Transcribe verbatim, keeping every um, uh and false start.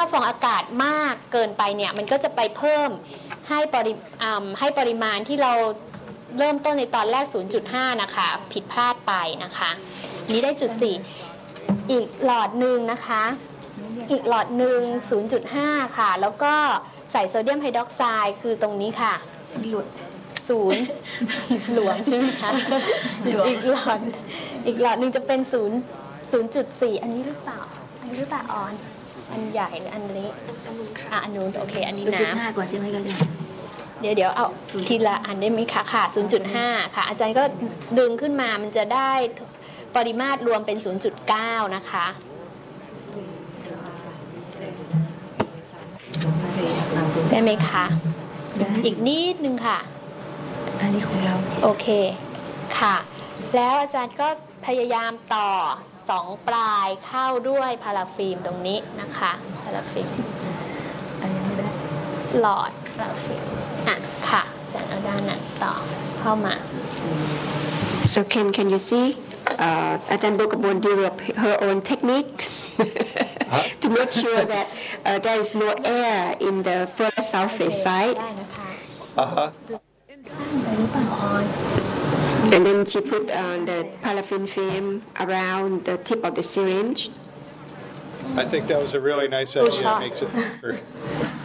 ฟองอากาศมากเกินไปเนี่ยมันก็จะไปเพิ่มให้ปริให้ปริมาณที่เราเริ่มต้นในตอนแรก ศูนย์จุดห้า นะคะผิดพลาดไปนะคะนี้ได้จุดสี่อีกหลอดหนึ่งนะคะอีกหลอดหนึ่ง ศูนย์จุดห้า ค่ะแล้วก็ใส่โซเดียมไฮดรอกไซด์คือตรงนี้ค่ะหลุดศูนย์หลวงใช่ไหมคะอีกหลอดอีกหลอดหนึ่งจะเป็นศูนย์ ศูนย์จุดสี่ อันนี้หรือเปล่าอันนี้หรือเปล่าออนอันใหญ่หรืออันเล็กอ่ะอันนู้นโอเคอันนี้น้ำก่อนใช่ไหมคะเดี๋ยวเดี๋ยวเอาทีละอันได้ไหมคะค่ะ ศูนย์จุดห้า ค่ะอาจารย์ก็ดึงขึ้นมามันจะได้ปริมาตรรวมเป็น ศูนย์จุดเก้า นะคะได้ไหมคะอีกนิดนึงค่ะอันนี้ของเราโอเคค่ะแล้วอาจารย์ก็พยายามต่อสองปลายเข้าด้วยพาราฟิล์มตรงนี้นะคะพาราฟิล์มอันนี้ไม่ได้หลอดพาราฟิล์มอ่ะค่ะอาจารย์เอาด้านนั้นต่อเข้ามา So can can you see uh, อาจารย์โบกบน develop her own technique to make sure that uh, there is no air in the first surface side uh-huh. and then she put uh, the paraffin film around the tip of the syringe I think that was a really nice idea. It makes it